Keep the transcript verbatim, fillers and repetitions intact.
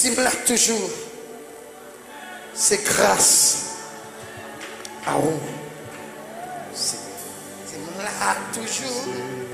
Si me là toujours, c'est grâce à vous. Si me là toujours.